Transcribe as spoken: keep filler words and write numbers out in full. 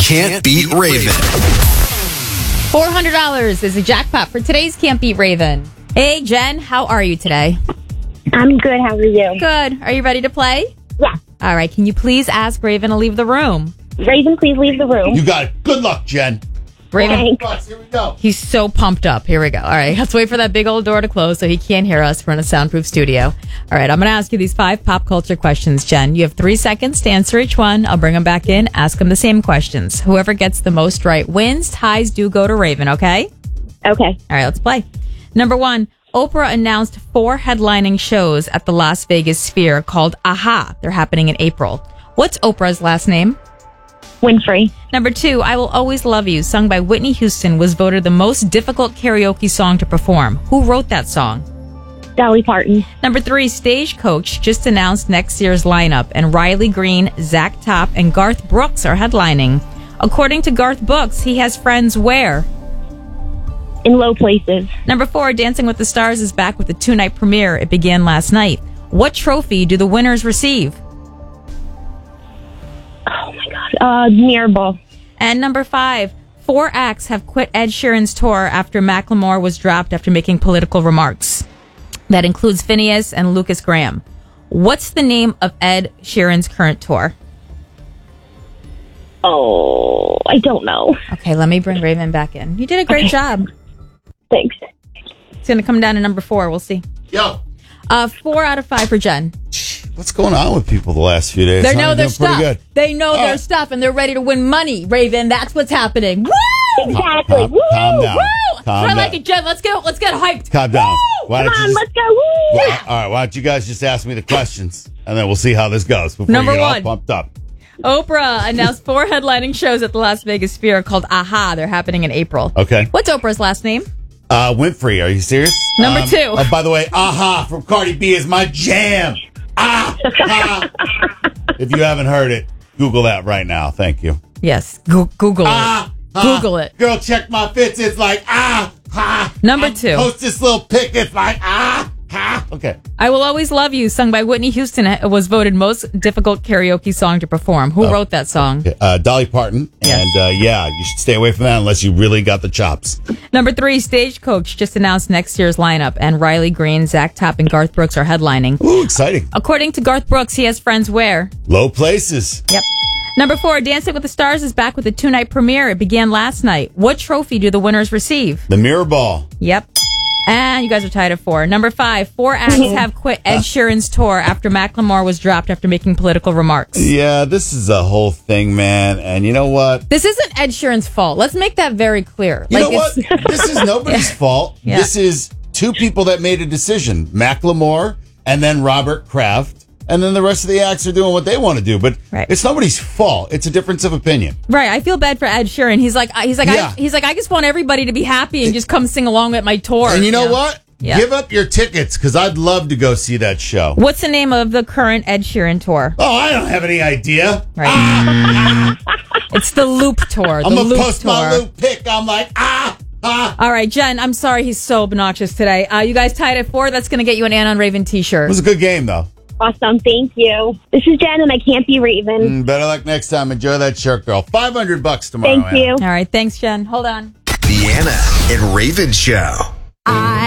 Can't Beat Raven. four hundred dollars is a jackpot for today's Can't Beat Raven. Hey, Jen, how are you today? I'm good. How are you? Good. Are you ready to play? Yeah. All right. Can you please ask Raven to leave the room? Raven, please leave the room. You got it. Good luck, Jen. Raven, Thanks. Bucks, here we go. he's so pumped up. Here we go. All right. Let's wait for that big old door to close so he can't hear us. We're in a soundproof studio. All right. I'm going to ask you these five pop culture questions, Jen. You have three seconds to answer each one. I'll bring them back in. Ask them the same questions. Whoever gets the most right wins. Ties do go to Raven, okay? Okay. All right. Let's play. Number one. Oprah announced four headlining shows at the Las Vegas Sphere called AHA. They're happening in April. What's Oprah's last name? Winfrey. Number two, I Will Always Love You, sung by Whitney Houston, was voted the most difficult karaoke song to perform. Who wrote that song? Dolly Parton. Number three, Stagecoach just announced next year's lineup, and Riley Green, Zach Top, and Garth Brooks are headlining. According to Garth Brooks, he has friends where? In low places. Number four, Dancing with the Stars is back with a two-night premiere. It began last night. What trophy do the winners receive? Oh, my God. Uh, Mirrorball. And number five, four acts have quit Ed Sheeran's tour after Macklemore was dropped after making political remarks. That includes Phineas and Lucas Graham. What's the name of Ed Sheeran's current tour? Oh, I don't know. Okay, let me bring Raven back in. You did a great Okay. job. Thanks. It's going to come down to number four. We'll see. Yo, Uh, four out of five for Jen. what's going on with people the last few days? They Huh? know They're their doing pretty stuff. good. They know All their right. stuff, and they're ready to win money, Raven. That's what's happening. Woo! Exactly. Calm, Woo! calm down. Woo! Calm Try down. like it, Jen. Let's get let's get hyped. Calm down. Woo! Why Come don't you on, just- let's go. Woo! Well, all right, why don't you guys just ask me the questions, and then we'll see how this goes before Number you get one. all pumped up. Oprah announced four headlining shows at the Las Vegas Sphere called AHA. They're happening in April. Okay. What's Oprah's last name? Uh, Winfrey, are you serious? Number Um, two. Oh, by the way, Aha from Cardi B is my jam. Ah, ah. If you haven't heard it, Google that right now. Thank you. Yes. Go- Google it. Ah, ah. Google it. Girl, check my fits. It's like, ah, ah. Number I two. Post this little pic. It's like, ah, ah. Okay. I Will Always Love You, sung by Whitney Houston, was voted most difficult karaoke song to perform. Who wrote that song? Okay, Uh, Dolly Parton. Yes. And uh, yeah, you should stay away from that unless you really got the chops. Number three, Stagecoach just announced next year's lineup, and Riley Green, Zach Top, and Garth Brooks are headlining. Ooh, exciting. According to Garth Brooks, he has friends where? Low places. Yep. Number four, Dancing with the Stars is back with a two-night premiere. It began last night. What trophy do the winners receive? The mirror ball. Yep. And you guys are tied at four. Number five, four acts have quit Ed Sheeran's tour after Macklemore was dropped after making political remarks. Yeah, this is a whole thing, man. And you know what? This isn't Ed Sheeran's fault. Let's make that very clear. You know it's- what? This is nobody's fault. Yeah. This is two people that made a decision. Macklemore and then Robert Kraft. And then the rest of the acts are doing what they want to do. But Right. it's nobody's fault. It's a difference of opinion. Right, I feel bad for Ed Sheeran. He's like, he's like, Yeah. I, he's like, I just want everybody to be happy and just come sing along at my tour. And you know Yeah. what? Yeah. Give up your tickets because I'd love to go see that show. What's the name of the current Ed Sheeran tour? Oh, I don't have any idea. Right, it's the Loop tour. The I'm going to Loop post tour. my Luke pic. I'm like, ah, ah. All right, Jen. I'm sorry he's so obnoxious today. Uh, you guys tied at four. That's going to get you an Ann on Raven It T-shirt. was a good game, though. Awesome. Thank you. This is Jen, and I can't be Raven. Mm, better luck next time. Enjoy that shirt, girl. five hundred bucks tomorrow. Thank Anna. you. All right, thanks, Jen. Hold on. The Anna and Raven Show. I